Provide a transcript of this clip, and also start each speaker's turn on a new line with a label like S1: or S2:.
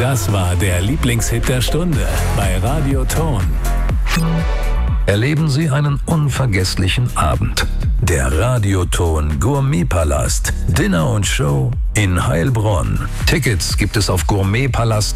S1: Das war der Lieblingshit der Stunde bei Radio Ton.
S2: Erleben Sie einen unvergesslichen Abend. Der Radioton Gourmetpalast. Dinner und Show in Heilbronn. Tickets gibt es auf Gourmetpalast.